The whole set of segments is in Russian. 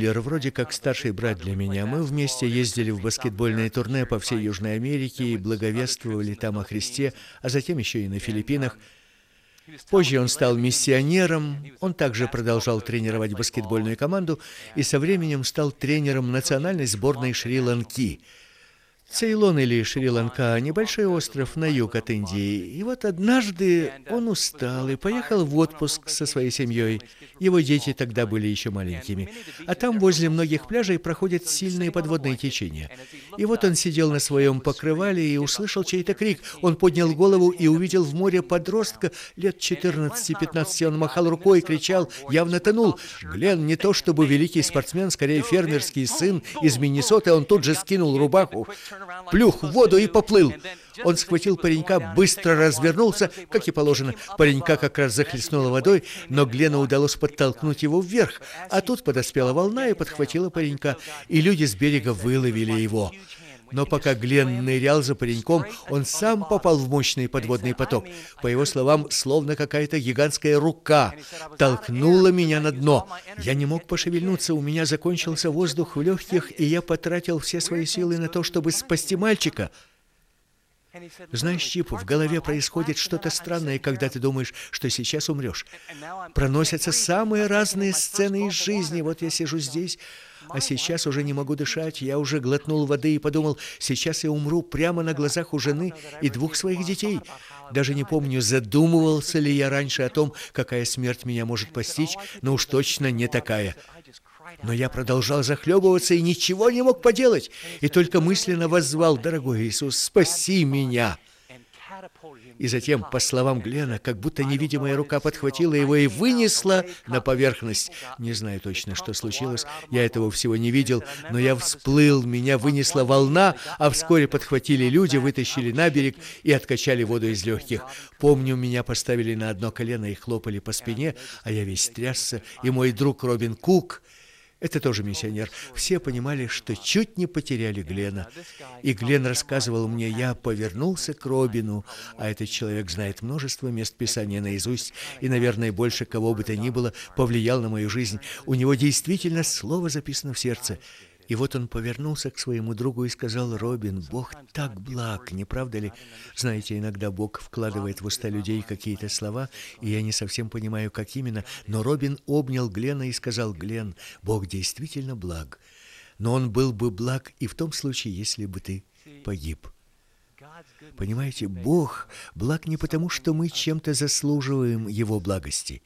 Мюллер вроде как старший брат для меня. Мы вместе ездили в баскетбольное турне по всей Южной Америке и благовествовали там о Христе, а затем еще и на Филиппинах. Позже он стал миссионером, он также продолжал тренировать баскетбольную команду и со временем стал тренером национальной сборной Шри-Ланки. Цейлон или Шри-Ланка – небольшой остров на юг от Индии. И вот однажды он устал и поехал в отпуск со своей семьей. Его дети тогда были еще маленькими. А там возле многих пляжей проходят сильные подводные течения. И вот он сидел на своем покрывале и услышал чей-то крик. Он поднял голову и увидел в море подростка лет 14-15. Он махал рукой и кричал, явно тонул. Гленн не то чтобы великий спортсмен, скорее фермерский сын из Миннесоты. Он тут же скинул рубаху, плюх в воду и поплыл. Он схватил паренька, быстро развернулся, как и положено. Паренька как раз захлестнуло водой, но Гленну удалось подтолкнуть его вверх. А тут подоспела волна и подхватила паренька, и люди с берега выловили его. Но пока Гленн нырял за пареньком, он сам попал в мощный подводный поток. По его словам, словно какая-то гигантская рука толкнула меня на дно. Я не мог пошевельнуться, у меня закончился воздух в легких, и я потратил все свои силы на то, чтобы спасти мальчика. Знаешь, Чип, в голове происходит что-то странное, когда ты думаешь, что сейчас умрешь. Проносятся самые разные сцены из жизни. Вот я сижу здесь, а сейчас уже не могу дышать. Я уже глотнул воды и подумал, сейчас я умру прямо на глазах у жены и двух своих детей. Даже не помню, задумывался ли я раньше о том, какая смерть меня может постичь, но уж точно не такая. Но я продолжал захлебываться и ничего не мог поделать, и только мысленно воззвал: «Дорогой Иисус, спаси меня!» И затем, по словам Гленна, как будто невидимая рука подхватила его и вынесла на поверхность. Не знаю точно, что случилось, я этого всего не видел, но я всплыл, меня вынесла волна, а вскоре подхватили люди, вытащили на берег и откачали воду из легких. Помню, меня поставили на одно колено и хлопали по спине, а я весь трясся, и мой друг Робин Кук, это тоже миссионер, все понимали, что чуть не потеряли Гленна. И Гленн рассказывал мне, я повернулся к Робину, а этот человек знает множество мест Писания наизусть, и, наверное, больше кого бы то ни было повлиял на мою жизнь. У него действительно слово записано в сердце. И вот он повернулся к своему другу и сказал: «Робин, Бог так благ, не правда ли? Знаете, иногда Бог вкладывает в уста людей какие-то слова, и я не совсем понимаю, как именно, но Робин обнял Гленна и сказал: Гленн, Бог действительно благ, но Он был бы благ и в том случае, если бы ты погиб». Понимаете, Бог благ не потому, что мы чем-то заслуживаем Его благости.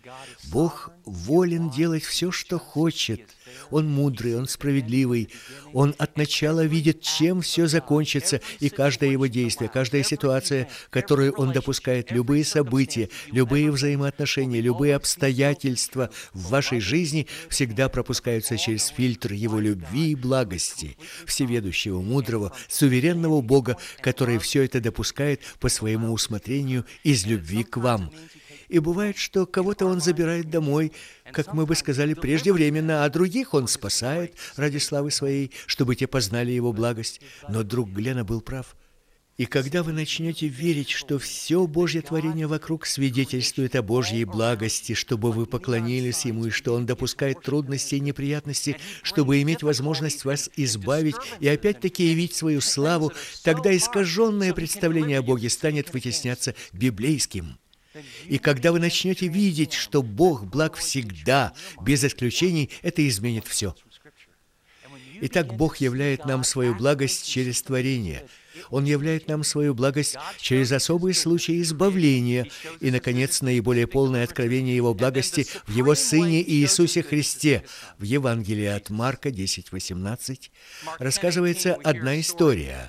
Бог волен делать все, что хочет. Он мудрый, Он справедливый. Он от начала видит, чем все закончится, и каждое Его действие, каждая ситуация, которую Он допускает, любые события, любые взаимоотношения, любые обстоятельства в вашей жизни всегда пропускаются через фильтр Его любви и благости, всеведущего, мудрого, суверенного Бога, который все это допускает по своему усмотрению из любви к вам. И бывает, что кого-то Он забирает домой, как мы бы сказали, преждевременно, а других Он спасает ради славы Своей, чтобы те познали Его благость. Но друг Гленна был прав. И когда вы начнете верить, что все Божье творение вокруг свидетельствует о Божьей благости, чтобы вы поклонились Ему, и что Он допускает трудности и неприятности, чтобы иметь возможность вас избавить и опять-таки явить свою славу, тогда искаженное представление о Боге станет вытесняться библейским. И когда вы начнете видеть, что Бог благ всегда, без исключений, это изменит все. Итак, Бог являет нам свою благость через творение. Он являет нам свою благость через особые случаи избавления. И, наконец, наиболее полное откровение Его благости в Его Сыне Иисусе Христе. В Евангелии от Марка 10:18 рассказывается одна история.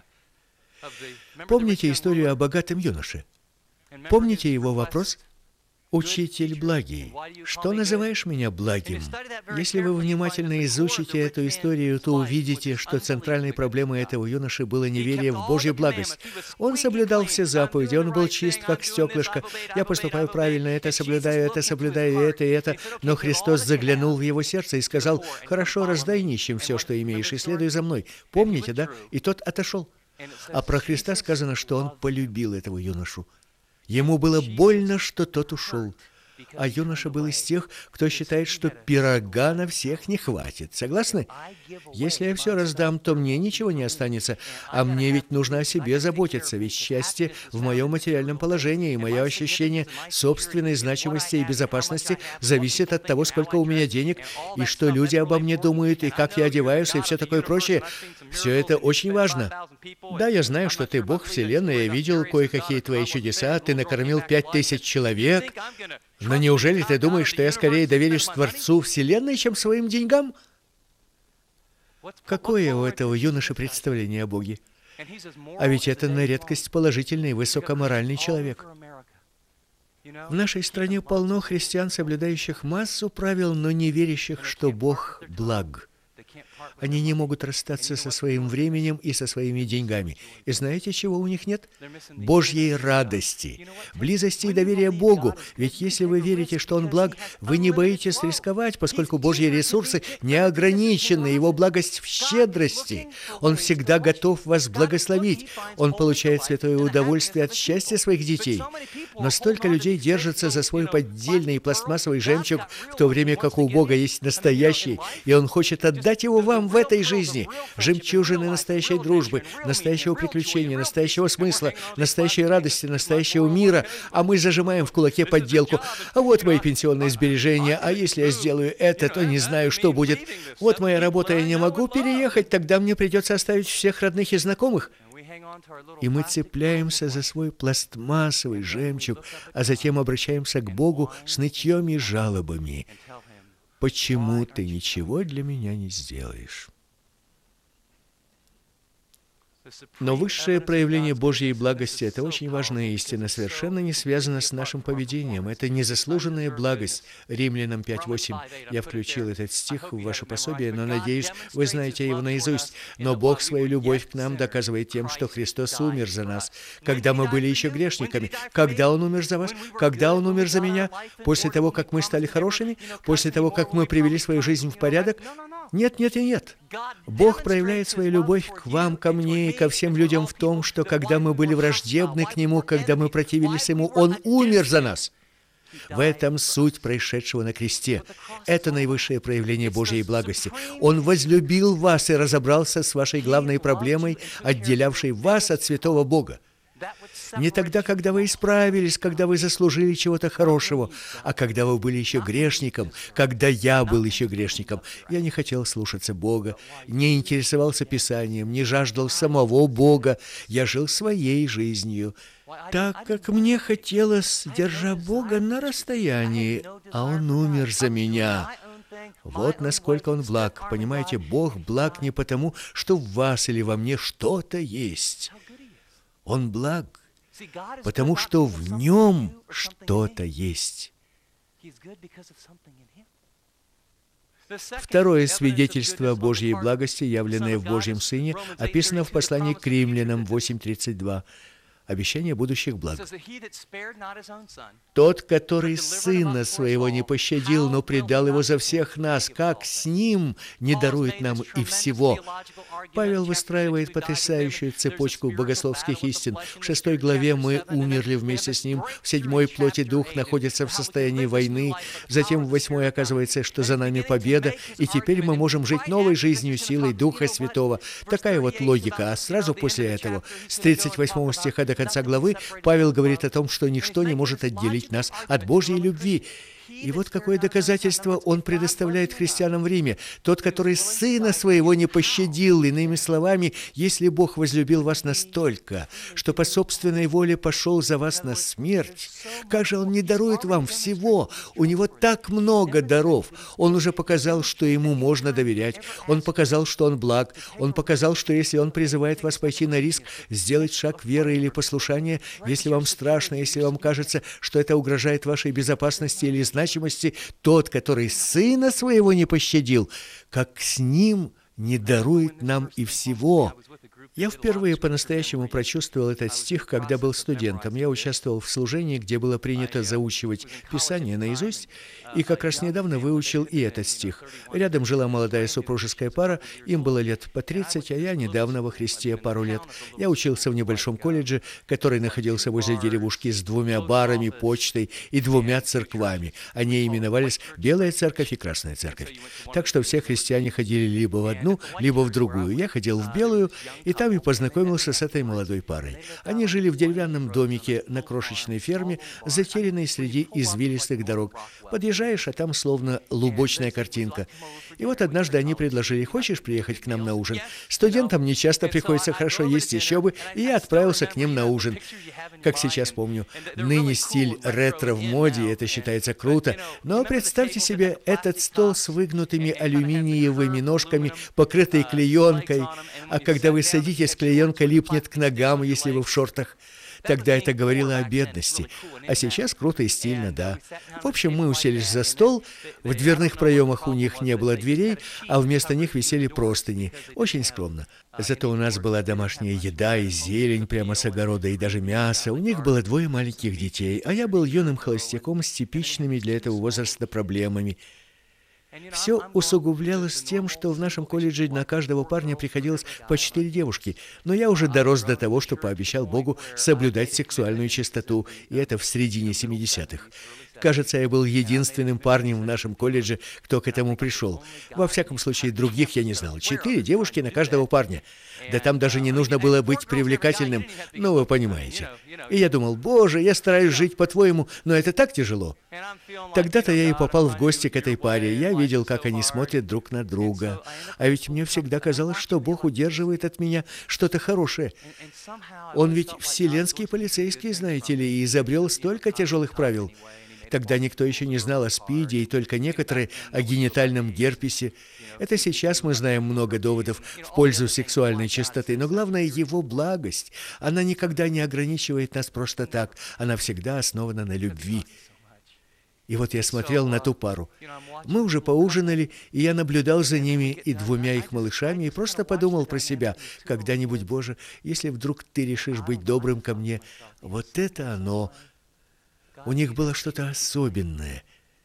Помните историю о богатом юноше? Помните его вопрос? «Учитель благий, что называешь меня благим?» Если вы внимательно изучите эту историю, то увидите, что центральной проблемой этого юноши было неверие в Божью благость. Он соблюдал все заповеди, он был чист, как стеклышко. «Я поступаю правильно, это соблюдаю, это и это». Но Христос заглянул в его сердце и сказал: «Хорошо, раздай нищим все, что имеешь, и следуй за мной». Помните, да? И тот отошел. А про Христа сказано, что он полюбил этого юношу. Ему было больно, что тот ушел. А юноша был из тех, кто считает, что пирога на всех не хватит. Согласны? Если я все раздам, то мне ничего не останется, а мне ведь нужно о себе заботиться, ведь счастье в моем материальном положении, и мое ощущение собственной значимости и безопасности зависит от того, сколько у меня денег, и что люди обо мне думают, и как я одеваюсь, и все такое прочее. Все это очень важно. Да, я знаю, что ты Бог Вселенной, я видел кое-какие твои чудеса, ты накормил 5000 человек, но неужели ты думаешь, что я скорее доверюсь Творцу Вселенной, чем своим деньгам? Какое у этого юноши представление о Боге? А ведь это на редкость положительный и высокоморальный человек. В нашей стране полно христиан, соблюдающих массу правил, но не верящих, что Бог благ. Они не могут расстаться со своим временем и со своими деньгами. И знаете, чего у них нет? Божьей радости, близости и доверия Богу. Ведь если вы верите, что Он благ, вы не боитесь рисковать, поскольку Божьи ресурсы не ограничены, Его благость в щедрости. Он всегда готов вас благословить. Он получает святое удовольствие от счастья своих детей. Но столько людей держатся за свой поддельный пластмассовый жемчуг, в то время как у Бога есть настоящий, и Он хочет отдать его вам в этой жизни. Жемчужины настоящей дружбы, настоящего приключения, настоящего смысла, настоящей радости, настоящего мира, а мы зажимаем в кулаке подделку. А вот мои пенсионные сбережения, а если я сделаю это, то не знаю, что будет. Вот моя работа, я не могу переехать, тогда мне придется оставить всех родных и знакомых. И мы цепляемся за свой пластмассовый жемчуг, а затем обращаемся к Богу с нытьем и жалобами. Почему ты ничего для меня не сделаешь? Но высшее проявление Божьей благости – это очень важная истина, совершенно не связана с нашим поведением. Это незаслуженная благость. Римлянам 5:8. Я включил этот стих в ваше пособие, но, надеюсь, вы знаете его наизусть. «Но Бог свою любовь к нам доказывает тем, что Христос умер за нас, когда мы были еще грешниками». Когда Он умер за вас? Когда Он умер за меня? После того, как мы стали хорошими? После того, как мы привели свою жизнь в порядок? Нет, нет и нет. Бог проявляет свою любовь к вам, ко мне и ко всем людям в том, что когда мы были враждебны к Нему, когда мы противились Ему, Он умер за нас. В этом суть происшедшего на кресте. Это наивысшее проявление Божьей благости. Он возлюбил вас и разобрался с вашей главной проблемой, отделявшей вас от святого Бога. Не тогда, когда вы исправились, когда вы заслужили чего-то хорошего, а когда вы были еще грешником, когда я был еще грешником. Я не хотел слушаться Бога, не интересовался Писанием, не жаждал самого Бога. Я жил своей жизнью, так как мне хотелось, держа Бога на расстоянии, а Он умер за меня. Вот насколько Он благ. Понимаете, Бог благ не потому, что в вас или во мне что-то есть. Он благ, потому что в Нем что-то есть. Второе свидетельство Божьей благости, явленное в Божьем Сыне, описано в послании к Римлянам 8:32. Обещание будущих благ. Тот, который Сына Своего не пощадил, но предал Его за всех нас, как с Ним не дарует нам и всего. Павел выстраивает потрясающую цепочку богословских истин. В 6 главе мы умерли вместе с Ним, в 7 плоть и дух находятся в состоянии войны, затем в 8 оказывается, что за нами победа, и теперь мы можем жить новой жизнью силой Духа Святого. Такая вот логика. А сразу после этого, с 38 стиха до конца главы, Павел говорит о том, что ничто не может отделить нас от Божьей любви. И вот какое доказательство он предоставляет христианам в Риме. Тот, который Сына Своего не пощадил, иными словами, если Бог возлюбил вас настолько, что по собственной воле пошел за вас на смерть, как же Он не дарует вам всего? У Него так много даров. Он уже показал, что Ему можно доверять. Он показал, что Он благ. Он показал, что если Он призывает вас пойти на риск, сделать шаг веры или послушания, если вам страшно, если вам кажется, что это угрожает вашей безопасности или значимости, тот, который Сына Своего не пощадил, как с Ним не дарует нам и всего. Я впервые по-настоящему прочувствовал этот стих, когда был студентом. Я участвовал в служении, где было принято заучивать Писание наизусть, и как раз недавно выучил и этот стих. Рядом жила молодая супружеская пара, им было лет по 30, а я недавно во Христе пару лет. Я учился в небольшом колледже, который находился возле деревушки с 2 барами, почтой и 2 церквами. Они именовались Белая церковь и Красная церковь. Так что все христиане ходили либо в одну, либо в другую. Я ходил в белую, и там и познакомился с этой молодой парой. Они жили в деревянном домике на крошечной ферме, затерянной среди извилистых дорог. Подъезжаешь, а там словно лубочная картинка. И вот однажды они предложили: хочешь приехать к нам на ужин? Студентам не часто приходится хорошо есть, еще бы, и я отправился к ним на ужин. Как сейчас помню, ныне стиль ретро в моде, это считается круто, но представьте себе этот стол с выгнутыми алюминиевыми ножками, покрытый клеенкой, а когда вы садитесь, клеенка липнет к ногам, если вы в шортах. Тогда это говорило о бедности. А сейчас круто и стильно, да. В общем, мы уселись за стол, в дверных проемах у них не было дверей, а вместо них висели простыни. Очень скромно. Зато у нас была домашняя еда и зелень прямо с огорода, и даже мясо. У них было 2 маленьких детей, а я был юным холостяком с типичными для этого возраста проблемами. Все усугублялось тем, что в нашем колледже на каждого парня приходилось по 4 девушки, но я уже дорос до того, что пообещал Богу соблюдать сексуальную чистоту, и это в середине 70-х. Кажется, я был единственным парнем в нашем колледже, кто к этому пришел. Во всяком случае, других я не знал. 4 девушки на каждого парня. Да там даже не нужно было быть привлекательным, ну вы понимаете. И я думал: Боже, я стараюсь жить по-твоему, но это так тяжело. Тогда-то я и попал в гости к этой паре. Я видел, как они смотрят друг на друга. А ведь мне всегда казалось, что Бог удерживает от меня что-то хорошее. Он ведь вселенский полицейский, знаете ли, и изобрел столько тяжелых правил. Тогда никто еще не знал о СПИДе, и только некоторые о генитальном герпесе. Это сейчас мы знаем много доводов в пользу сексуальной чистоты, но главное — его благость. Она никогда не ограничивает нас просто так, она всегда основана на любви. И вот я смотрел на ту пару. Мы уже поужинали, и я наблюдал за ними и 2 их малышами, и просто подумал про себя: когда-нибудь, Боже, если вдруг ты решишь быть добрым ко мне, вот это оно. У них было что-то особенное.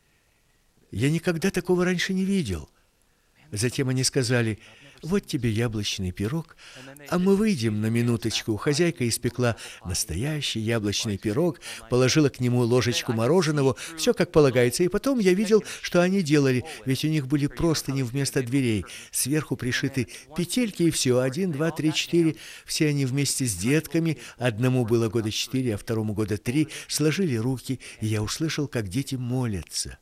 Я никогда такого раньше не видел. Затем они сказали: вот тебе яблочный пирог, а мы выйдем на минуточку. Хозяйка испекла настоящий яблочный пирог, положила к нему ложечку мороженого, все как полагается. И потом я видел, что они делали, ведь у них были простыни вместо дверей. Сверху пришиты петельки, и все. 1, 2, 3, 4. Все они вместе с детками. Одному было года 4, а второму года 3. Сложили руки, и я услышал, как дети молятся.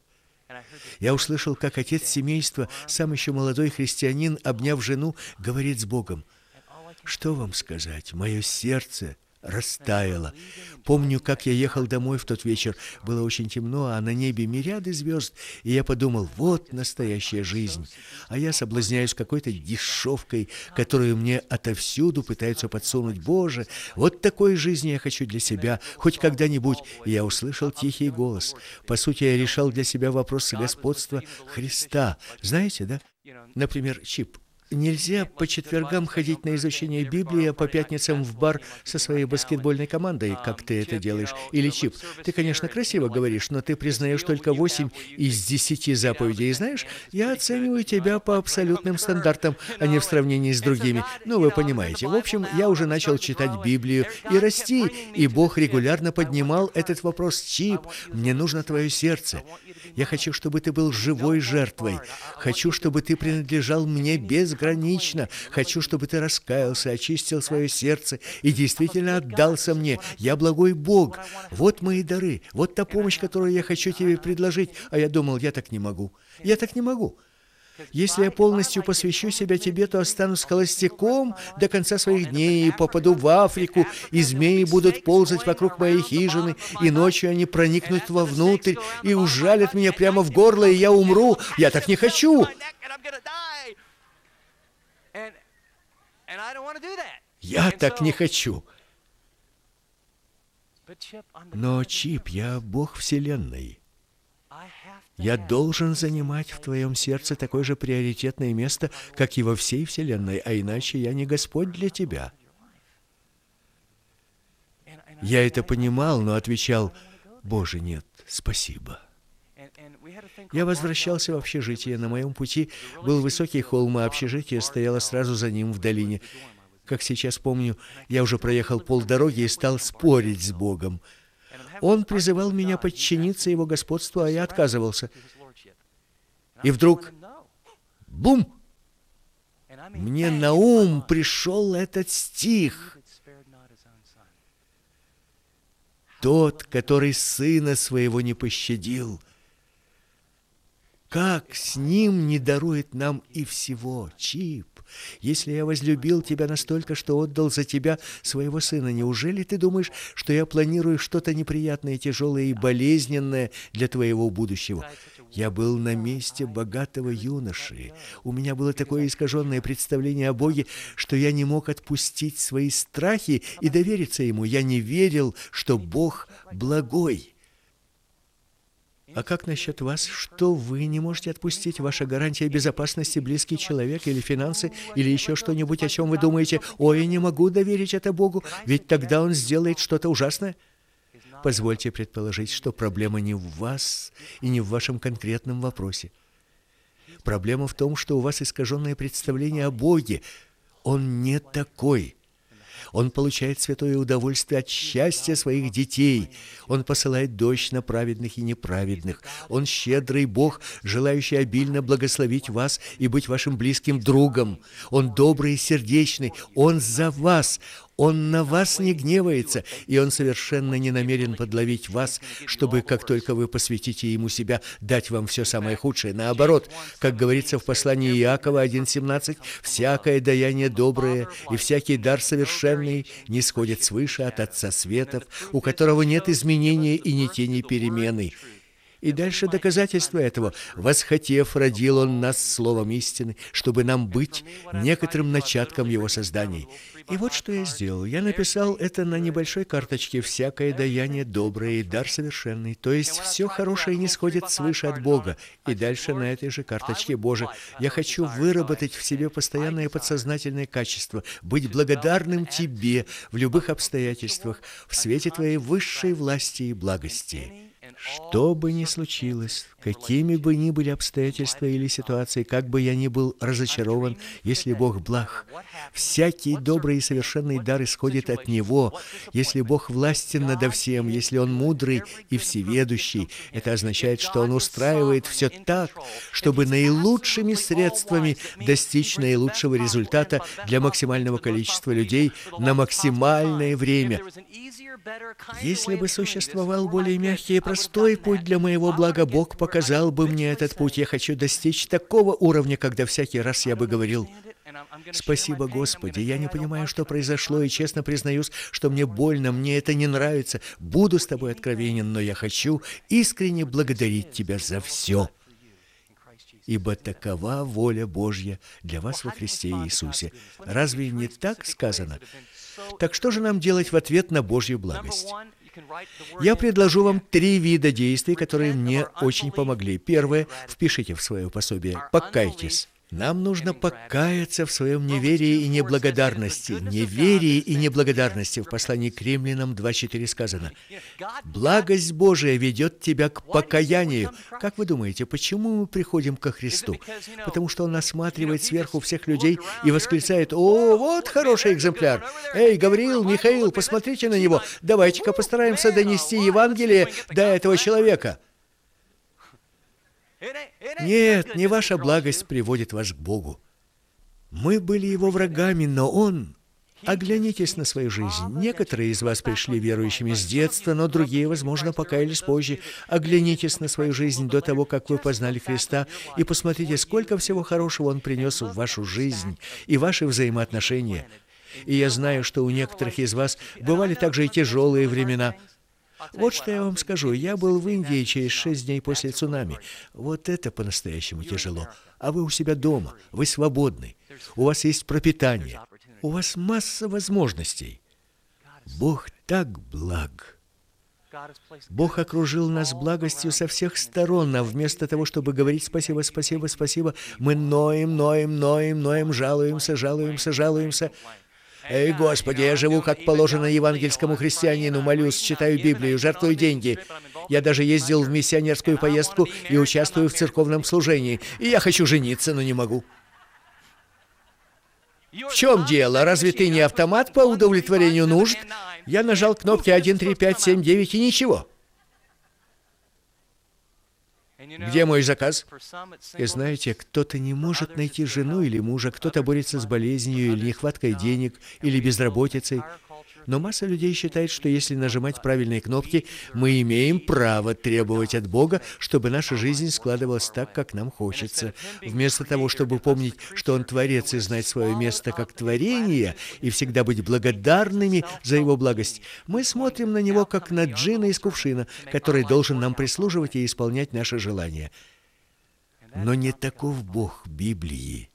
Я услышал, как отец семейства, сам еще молодой христианин, обняв жену, говорит с Богом. Что вам сказать? Мое сердце растаяло. Помню, как я ехал домой в тот вечер. Было очень темно, а на небе мириады звезд. И я подумал: вот настоящая жизнь. А я соблазняюсь какой-то дешевкой, которую мне отовсюду пытаются подсунуть. Боже, вот такой жизни я хочу для себя, хоть когда-нибудь. И я услышал тихий голос. По сути, я решал для себя вопрос господства Христа. Знаете, да? Например, Чип. Нельзя по четвергам ходить на изучение Библии, а по пятницам в бар со своей баскетбольной командой, как ты это делаешь. Или, Чип, ты, конечно, красиво говоришь, но ты признаешь только 8 из 10 заповедей. И знаешь, я оцениваю тебя по абсолютным стандартам, а не в сравнении с другими. Ну, вы понимаете. В общем, я уже начал читать Библию и расти, и Бог регулярно поднимал этот вопрос: Чип, мне нужно твое сердце. Я хочу, чтобы ты был живой жертвой. Хочу, чтобы ты принадлежал мне безгранично. Хочу, чтобы ты раскаялся, очистил свое сердце и действительно отдался мне. Я благой Бог. Вот мои дары. Вот та помощь, которую я хочу тебе предложить. А я думал: я так не могу. Я так не могу. Если я полностью посвящу себя тебе, то останусь холостяком до конца своих дней и попаду в Африку, и змеи будут ползать вокруг моей хижины, и ночью они проникнут вовнутрь и ужалят меня прямо в горло, и я умру. Я так не хочу. Я так не хочу. Но, Чип, я Бог Вселенной. Я должен занимать в твоем сердце такое же приоритетное место, как и во всей Вселенной, а иначе я не Господь для тебя. Я это понимал, но отвечал: «Боже, нет, спасибо». Я возвращался в общежитие. На моем пути был высокий холм, а общежитие стояло сразу за ним в долине. Как сейчас помню, я уже проехал полдороги и стал спорить с Богом. Он призывал меня подчиниться Его господству, а я отказывался. И вдруг — бум! Мне на ум пришел этот стих. «Тот, который сына своего не пощадил, как с ним не дарует нам и всего?» Чип, если я возлюбил тебя настолько, что отдал за тебя своего сына, неужели ты думаешь, что я планирую что-то неприятное, тяжелое и болезненное для твоего будущего? Я был на месте богатого юноши. У меня было такое искаженное представление о Боге, что я не мог отпустить свои страхи и довериться Ему. Я не верил, что Бог благой. А как насчет вас? Что вы не можете отпустить? Ваша гарантия безопасности, близкий человек или финансы, или еще что-нибудь, о чем вы думаете? «Ой, я не могу доверить это Богу, ведь тогда Он сделает что-то ужасное». Позвольте предположить, что проблема не в вас и не в вашем конкретном вопросе. Проблема в том, что у вас искаженное представление о Боге. Он не такой. Он получает святое удовольствие от счастья своих детей. Он посылает дождь на праведных и неправедных. Он щедрый Бог, желающий обильно благословить вас и быть вашим близким другом. Он добрый и сердечный. Он за вас. Он на вас не гневается, и Он совершенно не намерен подловить вас, чтобы, как только вы посвятите Ему себя, дать вам все самое худшее. Наоборот, как говорится в послании Иакова 1:17, «Всякое даяние доброе и всякий дар совершенный не сходит свыше от Отца Светов, у которого нет изменения и ни тени перемены». И дальше доказательство этого. «Восхотев, родил Он нас словом истины, чтобы нам быть некоторым начатком Его созданий». И вот что я сделал. Я написал это на небольшой карточке: «Всякое даяние доброе и дар совершенный». То есть все хорошее не сходит свыше от Бога. И дальше на этой же карточке: «Боже, я хочу выработать в себе постоянное подсознательное качество, быть благодарным Тебе в любых обстоятельствах, в свете Твоей высшей власти и благости». Что бы ни случилось, какими бы ни были обстоятельства или ситуации, как бы я ни был разочарован, если Бог благ, всякий добрый и совершенный дар исходит от Него. Если Бог властен надо всем, если Он мудрый и всеведущий, это означает, что Он устраивает все так, чтобы наилучшими средствами достичь наилучшего результата для максимального количества людей на максимальное время. Если бы существовал более мягкий и простой путь для моего блага, Бог показал бы мне этот путь. Я хочу достичь такого уровня, когда всякий раз я бы говорил: «Спасибо, Господи, я не понимаю, что произошло, и честно признаюсь, что мне больно, мне это не нравится. Буду с Тобой откровенен, но я хочу искренне благодарить Тебя за все. Ибо такова воля Божья для вас во Христе Иисусе». Разве не так сказано? Так что же нам делать в ответ на Божью благость? Я предложу вам 3 вида действий, которые мне очень помогли. Первое. Впишите в свое пособие: «Покайтесь». Нам нужно покаяться в своем неверии и неблагодарности. Неверии и неблагодарности. В послании к Римлянам 2:4 сказано: «Благость Божия ведет тебя к покаянию». Как вы думаете, почему мы приходим ко Христу? Потому что Он осматривает сверху всех людей и восклицает: «О, вот хороший экземпляр! Эй, Гавриил, Михаил, посмотрите на него! Давайте-ка постараемся донести Евангелие до этого человека». Нет, не ваша благость приводит вас к Богу. Мы были Его врагами, но Он... Оглянитесь на свою жизнь. Некоторые из вас пришли верующими с детства, но другие, возможно, покаялись позже. Оглянитесь на свою жизнь до того, как вы познали Христа, и посмотрите, сколько всего хорошего Он принес в вашу жизнь и ваши взаимоотношения. И я знаю, что у некоторых из вас бывали также и тяжелые времена. Вот что я вам скажу. Я был в Индии через 6 дней после цунами. Вот это по-настоящему тяжело. А вы у себя дома, вы свободны, у вас есть пропитание, у вас масса возможностей. Бог так благ. Бог окружил нас благостью со всех сторон, а вместо того, чтобы говорить «спасибо, спасибо, спасибо», мы ноем, жалуемся. Эй, Господи, я живу как положено евангельскому христианину, молюсь, читаю Библию, жертвую деньги. Я даже ездил в миссионерскую поездку и участвую в церковном служении. И я хочу жениться, но не могу. В чем дело? Разве ты не автомат по удовлетворению нужд? Я нажал кнопки 1, 3, 5, 7, 9 и ничего. Где мой заказ? И знаете, кто-то не может найти жену или мужа, кто-то борется с болезнью или нехваткой денег, или безработицей. Но масса людей считает, что если нажимать правильные кнопки, мы имеем право требовать от Бога, чтобы наша жизнь складывалась так, как нам хочется. Вместо того, чтобы помнить, что Он Творец и знать свое место как творение, и всегда быть благодарными за Его благость, мы смотрим на Него, как на джинна из кувшина, который должен нам прислуживать и исполнять наши желания. Но не таков Бог Библии.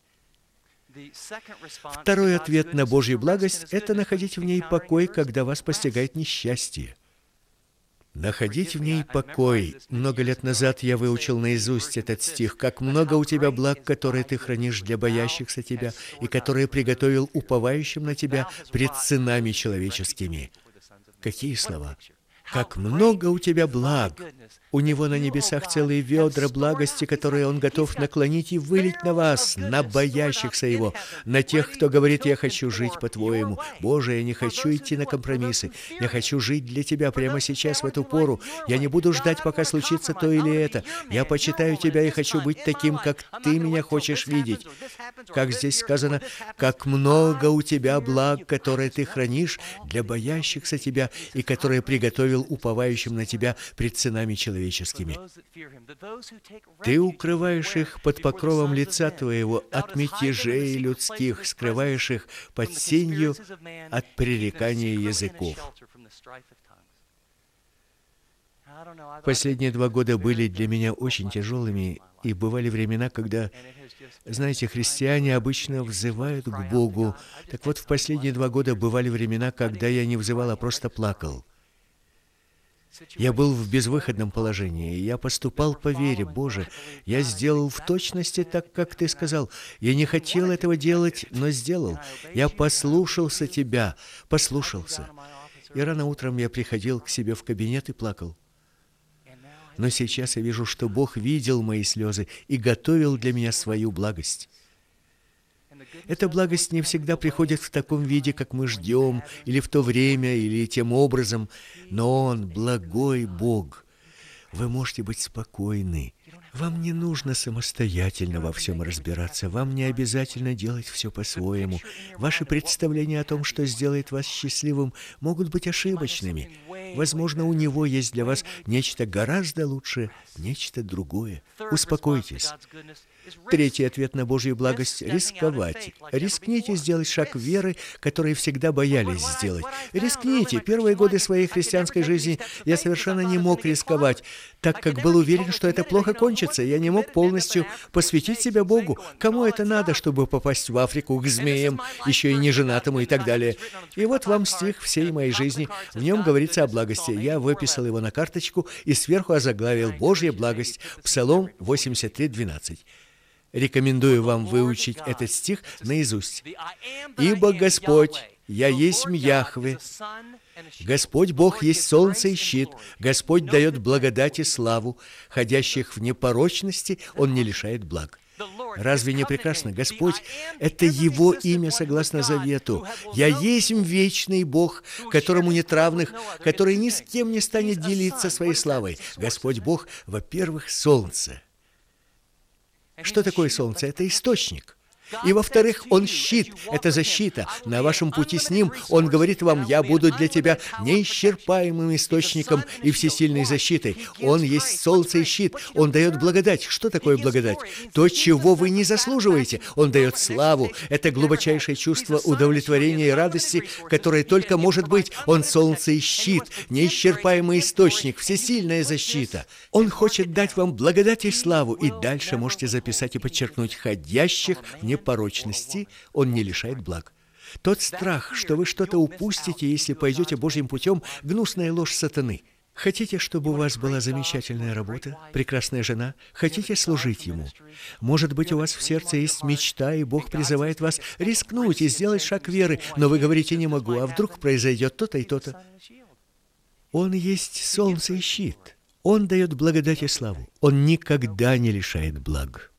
Второй ответ на Божью благость – это находить в ней покой, когда вас постигает несчастье. Находить в ней покой. Много лет назад я выучил наизусть этот стих. «Как много у тебя благ, которые ты хранишь для боящихся тебя, и которые приготовил уповающим на тебя пред сынами человеческими». Какие слова! «Как много у тебя благ!» У Него на небесах целые ведра благости, которые Он готов наклонить и вылить на вас, на боящихся Его, на тех, кто говорит: «Я хочу жить по-твоему». Боже, я не хочу идти на компромиссы. Я хочу жить для Тебя прямо сейчас, в эту пору. Я не буду ждать, пока случится то или это. Я почитаю Тебя и хочу быть таким, как Ты меня хочешь видеть. Как здесь сказано: «Как много у Тебя благ, которые Ты хранишь для боящихся Тебя, и которые приготовил уповающим на Тебя пред сынами человеческими». Ты укрываешь их под покровом лица Твоего от мятежей людских, скрываешь их под сенью от пререкания языков. Последние 2 года были для меня очень тяжелыми, и бывали времена, когда, знаете, христиане обычно взывают к Богу. Так вот, в последние 2 года бывали времена, когда я не взывал, а просто плакал. Я был в безвыходном положении, и я поступал по вере. Боже, я сделал в точности так, как Ты сказал. Я не хотел этого делать, но сделал. Я послушался Тебя, послушался. И рано утром я приходил к себе в кабинет и плакал. Но сейчас я вижу, что Бог видел мои слезы и готовил для меня свою благость. Эта благость не всегда приходит в таком виде, как мы ждем, или в то время, или тем образом, но Он благой Бог. Вы можете быть спокойны. Вам не нужно самостоятельно во всем разбираться, вам не обязательно делать все по-своему. Ваши представления о том, что сделает вас счастливым, могут быть ошибочными. Возможно, у Него есть для вас нечто гораздо лучшее, нечто другое. Успокойтесь. Третий ответ на Божью благость – рисковать. Рискните сделать шаг веры, который всегда боялись сделать. Рискните. Первые годы своей христианской жизни я совершенно не мог рисковать, так как был уверен, что это плохо кончится. Я не мог полностью посвятить себя Богу. Кому это надо, чтобы попасть в Африку к змеям, еще и неженатому и так далее? И вот вам стих всей моей жизни. В нем говорится о благости. Я выписал его на карточку и сверху озаглавил «Божья благость». Псалом 83:12. Рекомендую вам выучить этот стих наизусть. «Ибо Господь, я есмь Яхве, Господь Бог есть солнце и щит, Господь дает благодать и славу, ходящих в непорочности Он не лишает благ». Разве не прекрасно? Господь – это Его имя согласно завету. «Я есмь вечный Бог, которому нет равных, который ни с кем не станет делиться своей славой». Господь Бог, во-первых, солнце. Что такое солнце? Это источник. И, во-вторых, Он щит, это защита. На вашем пути с Ним Он говорит вам: «Я буду для тебя неисчерпаемым источником и всесильной защитой». Он есть солнце и щит. Он дает благодать. Что такое благодать? То, чего вы не заслуживаете. Он дает славу. Это глубочайшее чувство удовлетворения и радости, которое только может быть. Он солнце и щит, неисчерпаемый источник, всесильная защита. Он хочет дать вам благодать и славу. И дальше можете записать и подчеркнуть: ходящих в непорочности Он не лишает благ. Тот страх, что вы что-то упустите, если пойдете Божьим путем, гнусная ложь сатаны. Хотите, чтобы у вас была замечательная работа, прекрасная жена? Хотите служить Ему? Может быть, у вас в сердце есть мечта, и Бог призывает вас рискнуть и сделать шаг веры, но вы говорите: «Не могу, а вдруг произойдет то-то и то-то». Он есть солнце и щит. Он дает благодать и славу. Он никогда не лишает благ.